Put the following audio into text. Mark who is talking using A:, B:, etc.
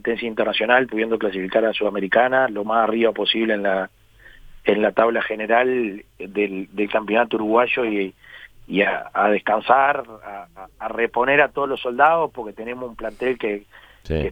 A: competencia internacional, pudiendo clasificar a Sudamericana lo más arriba posible en la tabla general del campeonato uruguayo y a descansar, a reponer a todos los soldados, porque tenemos un plantel que
B: Sí.